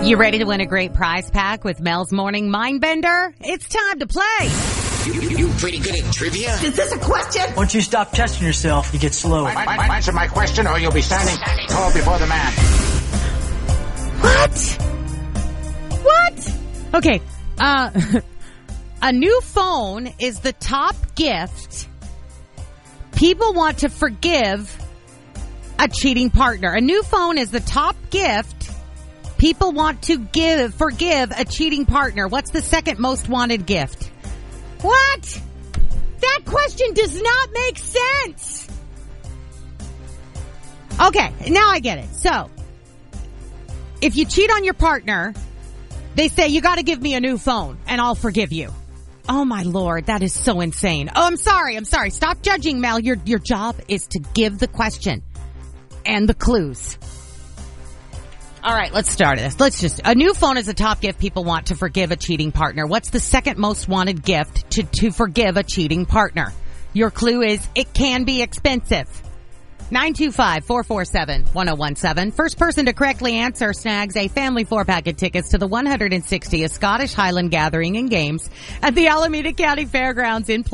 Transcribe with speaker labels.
Speaker 1: You ready to win a great prize pack with Mel's Morning Mindbender? It's time to play.
Speaker 2: You pretty good at trivia?
Speaker 3: Is this a question?
Speaker 4: Once you stop testing yourself, you get slow.
Speaker 2: Answer my question or you'll be standing tall before the man.
Speaker 1: What? Okay. A new phone is the top gift people want to forgive a cheating partner. A new phone is the top gift people want to forgive a cheating partner. What's the second most wanted gift? What? That question does not make sense. Okay, now I get it. So, if you cheat on your partner, they say, you gotta give me a new phone and I'll forgive you. Oh my Lord, that is so insane. Oh, I'm sorry. Stop judging, Mel. Your job is to give the question and the clues. All right, let's start this. A new phone is a top gift people want to forgive a cheating partner. What's the second most wanted gift to forgive a cheating partner? Your clue is it can be expensive. 925-447-1017. First person to correctly answer snags a family 4-pack of tickets to the 160th Scottish Highland Gathering and Games at the Alameda County Fairgrounds in